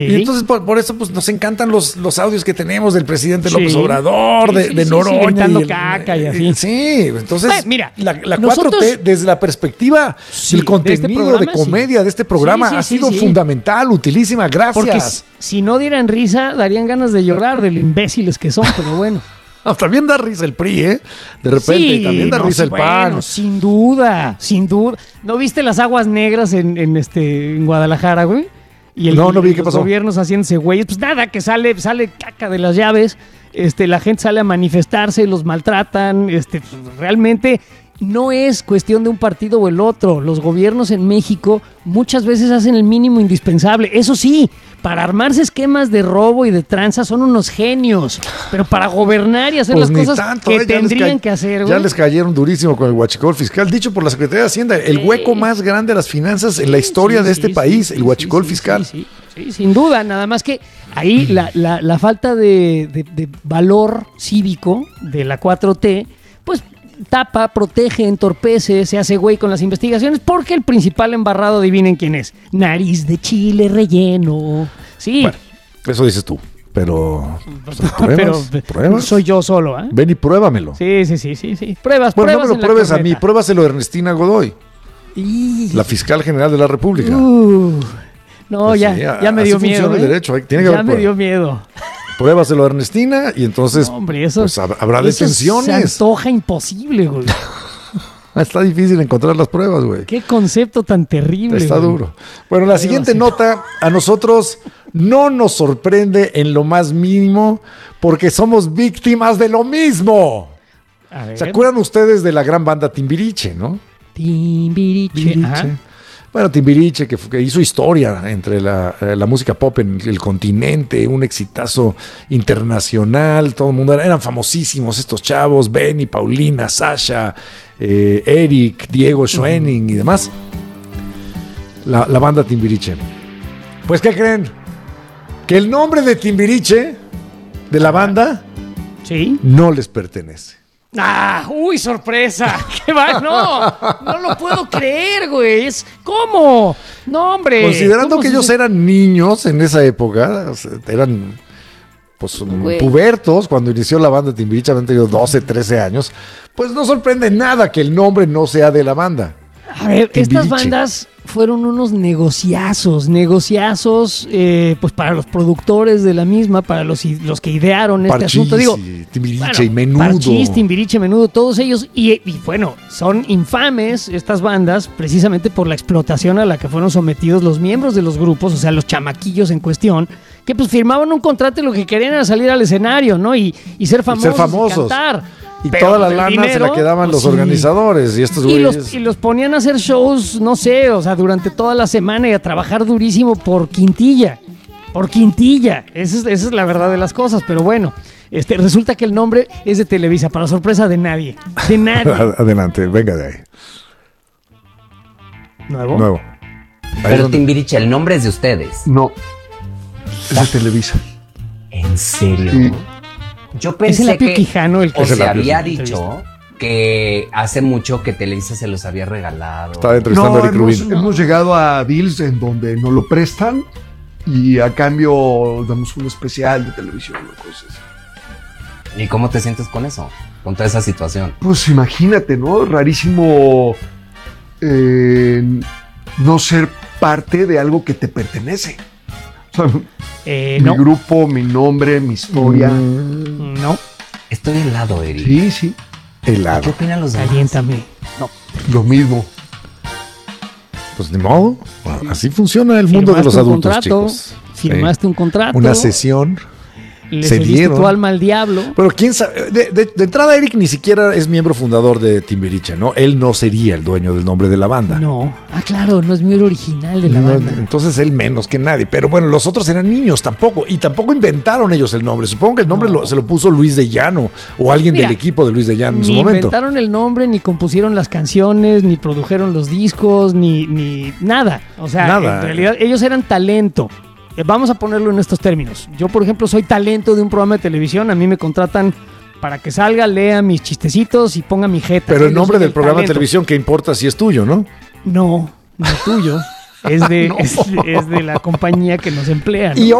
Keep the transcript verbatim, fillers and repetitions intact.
Y entonces por, por eso pues nos encantan los, los audios que tenemos del presidente sí. López Obrador, sí, de, sí, de Noroña. Sí, sí, y el, caca y así. Sí, entonces bueno, mira, la, la nosotros, cuatro T desde la perspectiva sí, del contenido de, este programa, de comedia sí. de este programa sí, sí, ha sido sí, sí. fundamental, utilísima, gracias. Porque si, si no dieran risa, darían ganas de llorar de lo imbéciles que son, pero bueno. No, también da risa el P R I, ¿eh? De repente, sí, también da no, risa el bueno, P A N. Sin duda, sin duda. ¿No viste las aguas negras en, en, este, en Guadalajara, güey? Y el, no, no vi y qué los pasó. Gobiernos haciéndose güeyes. Pues nada, que sale, sale caca de las llaves. Este, la gente sale a manifestarse, los maltratan. Este, pues, realmente no es cuestión de un partido o el otro. Los gobiernos en México muchas veces hacen el mínimo indispensable. Eso sí, para armarse esquemas de robo y de tranza son unos genios. Pero para gobernar y hacer pues las cosas tanto, que eh, tendrían ca- que hacer. Ya güey. Les cayeron durísimo con el huachicol fiscal. Dicho por la Secretaría de Hacienda, el sí. hueco más grande de las finanzas en la historia sí, de este sí, país, sí, el huachicol sí, fiscal. Sí, sí, sí, sin duda. Nada más que ahí la, la, la falta de, de, de valor cívico de la cuatro T, pues tapa, protege, entorpece, se hace güey con las investigaciones, porque el principal embarrado, adivinen quién es, nariz de chile relleno. Sí. Bueno, eso dices tú, pero pues, pruebas, pero pruebas. Soy yo solo, ¿eh? Ven y pruébamelo. Sí, sí, sí, sí, sí. Pruebas, bueno, pruebas. No me lo pruebes a mí, pruébaselo a Ernestina Godoy, y... la fiscal general de la República. Uh, no, pues ya, sí, ya me dio miedo. El ¿eh? derecho, tiene que ya haber me prueba. dio miedo. Pruébaselo a Ernestina y entonces no, hombre, eso, pues, habrá eso detenciones. Se antoja imposible, güey. Está difícil encontrar las pruebas, güey. Qué concepto tan terrible. Está güey. duro. Bueno, la siguiente nota a nosotros no nos sorprende en lo más mínimo porque somos víctimas de lo mismo. ¿Se acuerdan ustedes de la gran banda Timbiriche, no? Timbiriche. Timbiriche. Bueno, Timbiriche, que, que hizo historia entre la, la música pop en el continente, un exitazo internacional, todo el mundo, eran, eran famosísimos estos chavos, Benny, Paulina, Sasha, eh, Eric, Diego Schoening y demás. La, la banda Timbiriche. Pues, ¿qué creen? Que el nombre de Timbiriche, de la banda, ¿sí? No les pertenece. ¡Ah! ¡Uy, sorpresa! ¿Qué va? No, no lo puedo creer, güey. Es, ¿cómo? No, hombre. Considerando que ellos se... eran niños en esa época, o sea, eran pues güey. pubertos cuando inició la banda Timbiriche, habían tenido doce, trece años, pues no sorprende nada que el nombre no sea de la banda. A ver, Timbiriche. Estas bandas fueron unos negociazos, negociazos eh, pues para los productores de la misma, para los, los que idearon este Parchís, asunto. Digo, Timbiriche bueno, y Menudo. Parchís, Timbiriche, Menudo, todos ellos. Y, y bueno, son infames estas bandas precisamente por la explotación a la que fueron sometidos los miembros de los grupos, o sea, los chamaquillos en cuestión, que pues firmaban un contrato y lo que querían era salir al escenario, ¿no? Y, y ser famosos, y ser famosos. Y cantar. Y pero toda la lana dinero, se la quedaban pues los sí. organizadores y estos y güeyes. los, y los ponían a hacer shows, no sé, o sea, durante toda la semana y a trabajar durísimo por quintilla. Por quintilla. Esa es, esa es la verdad de las cosas, pero bueno. Este, resulta que el nombre es de Televisa, para sorpresa de nadie. De nadie. Adelante, venga de ahí. ¿Nuevo? Nuevo. Pero Timbiriche, el nombre es de ustedes. No. Es de Televisa. ¿En serio? Sí. Yo pensé es el que Quijano el que o se había dicho que hace mucho que Televisa se los había regalado. Estaba entrevistando no, a Eric hemos, Rubin. Hemos llegado a deals en donde nos lo prestan y a cambio damos un especial de televisión o cosas así. ¿Y cómo te sientes con eso? Con toda esa situación. Pues imagínate, ¿no? Rarísimo eh, no ser parte de algo que te pertenece. O sea, eh, mi no. grupo, mi nombre, mi historia. Mm, no. Estoy helado, Eric. Sí, sí. Helado. ¿Qué opinan los demás? Caliéntame. No. Lo mismo. Pues ni modo. Sí. Así funciona el mundo de los adultos, contrato, chicos. Firmaste sí. un contrato. Una sesión. Le se dieron tu alma al diablo. Pero quién sabe, de, de, de entrada Eric ni siquiera es miembro fundador de Timbiriche, ¿no? Él no sería el dueño del nombre de la banda. No, ah claro, no es miembro original de la no, banda. Entonces él menos que nadie, pero bueno, los otros eran niños tampoco, y tampoco inventaron ellos el nombre. Supongo que el nombre no. lo, se lo puso Luis de Llano o alguien Mira, del equipo de Luis de Llano en su momento. Ni momento. inventaron el nombre, ni compusieron las canciones, ni produjeron los discos, ni, ni nada. O sea, nada. En realidad ellos eran talento. Vamos a ponerlo en estos términos. Yo, por ejemplo, soy talento de un programa de televisión. A mí me contratan para que salga, lea mis chistecitos y ponga mi jeta. Pero el nombre del programa talento. de televisión, ¿qué importa si es tuyo, no? No, no es tuyo. es de, No. es, de- es de la compañía que nos emplea, ¿no? Y